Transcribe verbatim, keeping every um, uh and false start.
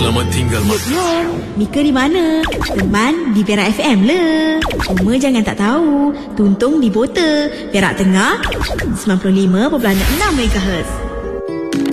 Selamat tinggal, Mak. Yo, Mika di mana? Teman di Perak F M le. Cuma jangan tak tahu, Tuntung di Bota, Perak Tengah, sembilan puluh lima perpuluhan enam megahertz.